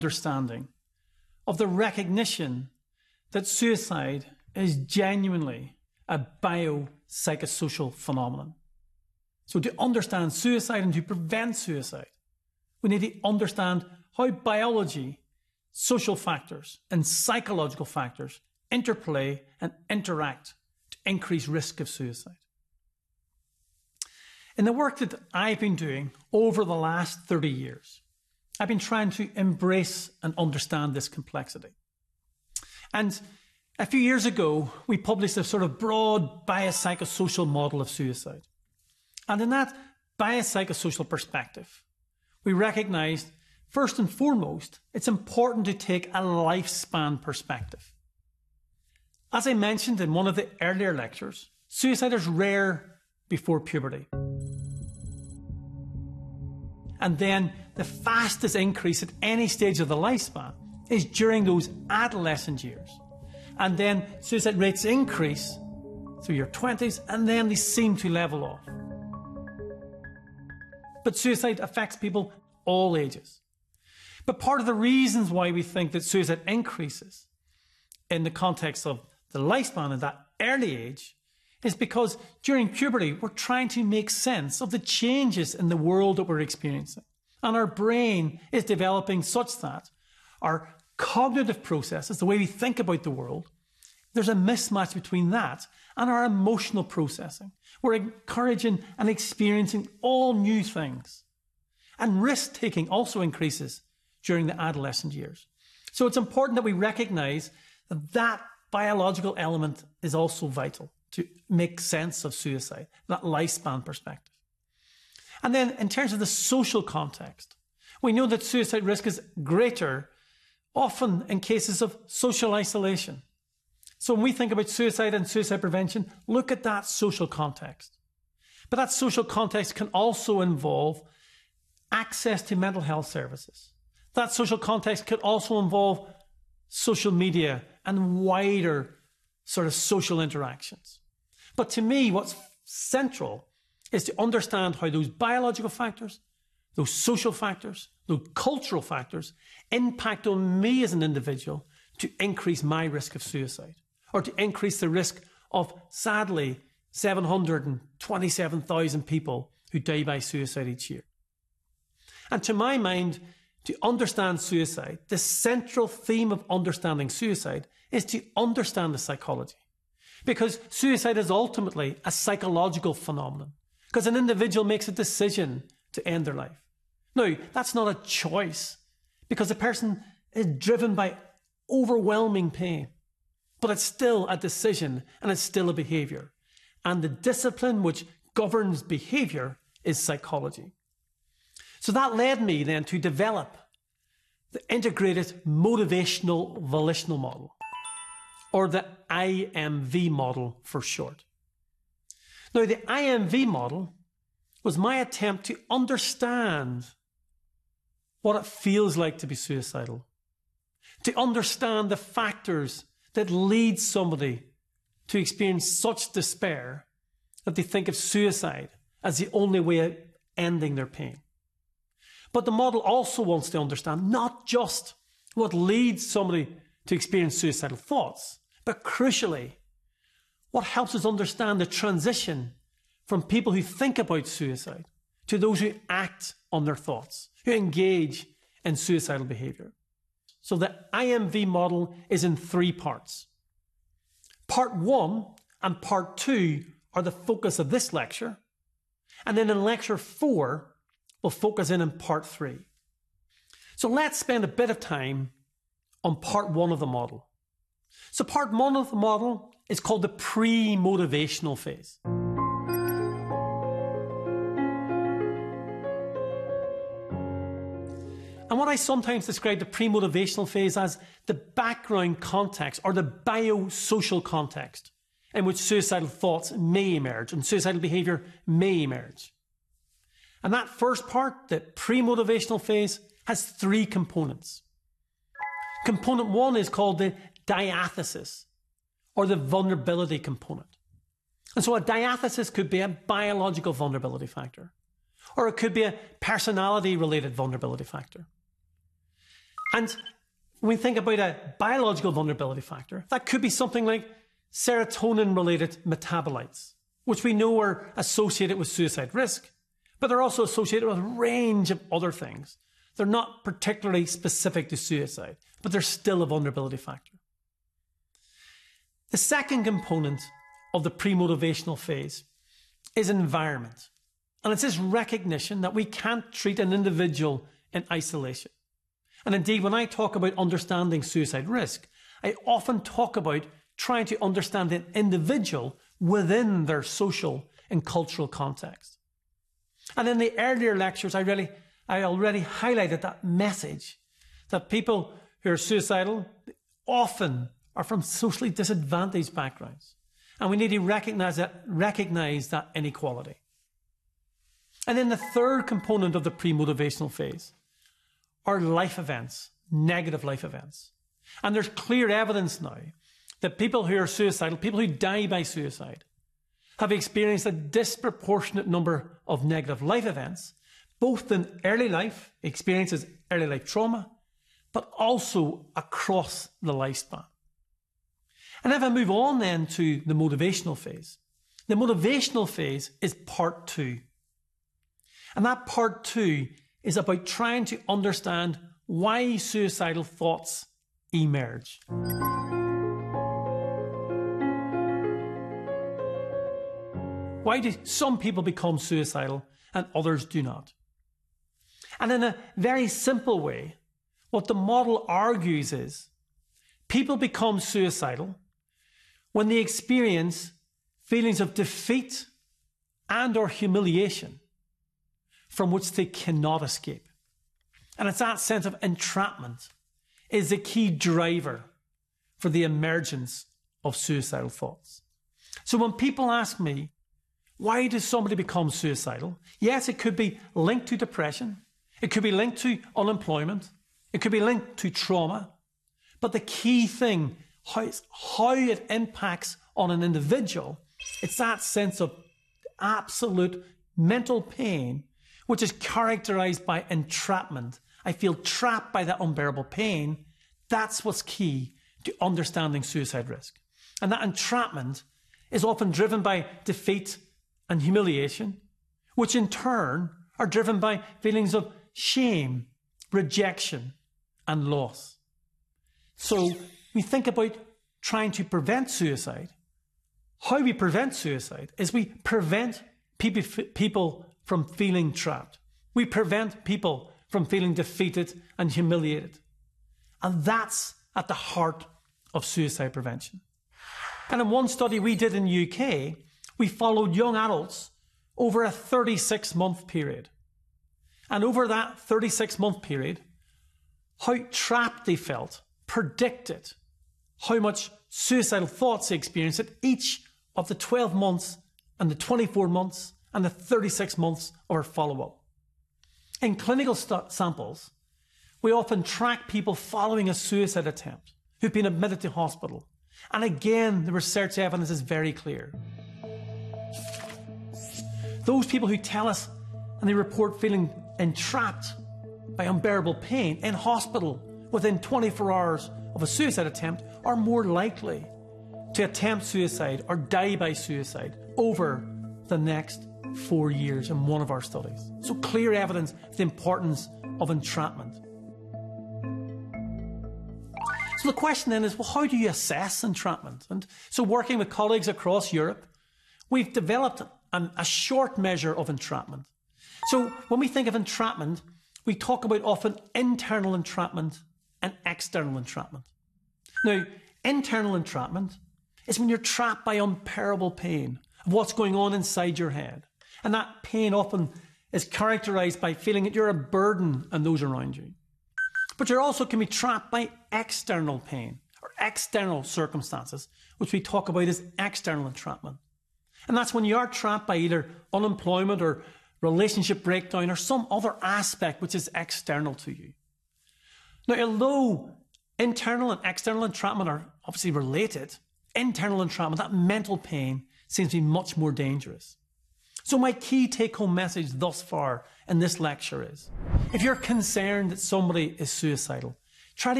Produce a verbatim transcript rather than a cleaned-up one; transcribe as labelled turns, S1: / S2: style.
S1: understanding of the recognition that suicide is genuinely a biopsychosocial phenomenon. So to understand suicide and to prevent suicide, we need to understand how biology, social factors, and psychological factors interplay and interact to increase risk of suicide. In the work that I've been doing over the last thirty years, I've been trying to embrace and understand this complexity. And a few years ago, we published a sort of broad biopsychosocial model of suicide. And in that biopsychosocial perspective, we recognized, first and foremost, it's important to take a lifespan perspective. As I mentioned in one of the earlier lectures, suicide is rare before puberty. And then the fastest increase at any stage of the lifespan is during those adolescent years. And then suicide rates increase through your twenties, and then they seem to level off. But suicide affects people all ages. But part of the reasons why we think that suicide increases in the context of the lifespan at that early age is because during puberty, we're trying to make sense of the changes in the world that we're experiencing. And our brain is developing such that our cognitive processes, the way we think about the world, there's a mismatch between that and our emotional processing. We're encouraging and experiencing all new things. And risk-taking also increases during the adolescent years. So it's important that we recognize that that biological element is also vital to make sense of suicide, that lifespan perspective. And then in terms of the social context, we know that suicide risk is greater often in cases of social isolation. So when we think about suicide and suicide prevention, look at that social context. But that social context can also involve access to mental health services. That social context could also involve social media and wider sort of social interactions. But to me, what's central is to understand how those biological factors, those social factors, those cultural factors impact on me as an individual to increase my risk of suicide, or to increase the risk of, sadly, seven hundred twenty-seven thousand people who die by suicide each year. And to my mind, to understand suicide, the central theme of understanding suicide is to understand the psychology. Because suicide is ultimately a psychological phenomenon. Because an individual makes a decision to end their life. Now, that's not a choice, because the person is driven by overwhelming pain. But it's still a decision, and it's still a behavior. And the discipline which governs behavior is psychology. So that led me then to develop the integrated motivational volitional model, or the I M V model for short. Now, the I M V model was my attempt to understand what it feels like to be suicidal, to understand the factors that lead somebody to experience such despair that they think of suicide as the only way of ending their pain. But the model also wants to understand not just what leads somebody to experience suicidal thoughts, but crucially, what helps us understand the transition from people who think about suicide to those who act on their thoughts, who engage in suicidal behavior. So the I M V model is in three parts. Part one and part two are the focus of this lecture. And then in lecture four, we'll focus in on part three. So let's spend a bit of time on part one of the model. So part one of the model is called the pre-motivational phase. And what I sometimes describe the pre-motivational phase as the background context, or the biosocial context in which suicidal thoughts may emerge and suicidal behavior may emerge. And that first part, the pre-motivational phase, has three components. Component one is called the diathesis, or the vulnerability component. And so a diathesis could be a biological vulnerability factor, or it could be a personality-related vulnerability factor. And when we think about a biological vulnerability factor, that could be something like serotonin-related metabolites, which we know are associated with suicide risk, but they're also associated with a range of other things. They're not particularly specific to suicide, but they're still a vulnerability factor. The second component of the pre-motivational phase is environment. And it's this recognition that we can't treat an individual in isolation. And indeed, when I talk about understanding suicide risk, I often talk about trying to understand an individual within their social and cultural context. And in the earlier lectures, I really, I already highlighted that message that people who are suicidal often are from socially disadvantaged backgrounds. And we need to recognize that, recognize that inequality. And then the third component of the pre-motivational phase are life events, negative life events. And there's clear evidence now that people who are suicidal, people who die by suicide, have experienced a disproportionate number of negative life events, both in early life, experiences early life trauma, but also across the lifespan. And if I move on then to the motivational phase, the motivational phase is part two. And that part two is about trying to understand why suicidal thoughts emerge. Why do some people become suicidal and others do not? And in a very simple way, what the model argues is people become suicidal when they experience feelings of defeat and or humiliation from which they cannot escape. And it's that sense of entrapment is the key driver for the emergence of suicidal thoughts. So when people ask me, why does somebody become suicidal? Yes, it could be linked to depression. It could be linked to unemployment. It could be linked to trauma. But the key thing, how, how it impacts on an individual, it's that sense of absolute mental pain, which is characterized by entrapment. I feel trapped by that unbearable pain. That's what's key to understanding suicide risk. And that entrapment is often driven by defeat and humiliation, which in turn are driven by feelings of shame, rejection, and loss. So we think about trying to prevent suicide. How we prevent suicide is we prevent people from feeling trapped. We prevent people from feeling defeated and humiliated. And that's at the heart of suicide prevention. And in one study we did in the U K, we followed young adults over a thirty-six month period. And over that thirty-six month period, how trapped they felt predicted how much suicidal thoughts they experienced at each of the twelve months and the twenty-four months and the thirty-six months of our follow-up. In clinical samples, we often track people following a suicide attempt who've been admitted to hospital. And again, the research evidence is very clear. Those people who tell us and they report feeling entrapped by unbearable pain in hospital within twenty-four hours of a suicide attempt are more likely to attempt suicide or die by suicide over the next four years in one of our studies. So clear evidence of the importance of entrapment. So the question then is, well, how do you assess entrapment? And so working with colleagues across Europe, we've developed an, a short measure of entrapment. So when we think of entrapment, we talk about often internal entrapment and external entrapment. Now, internal entrapment is when you're trapped by unbearable pain of what's going on inside your head. And that pain often is characterized by feeling that you're a burden on those around you. But you also can be trapped by external pain or external circumstances, which we talk about as external entrapment. And that's when you are trapped by either unemployment or relationship breakdown or some other aspect which is external to you. Now, although internal and external entrapment are obviously related, internal entrapment, that mental pain, seems to be much more dangerous. So my key take-home message thus far in this lecture is, if you're concerned that somebody is suicidal,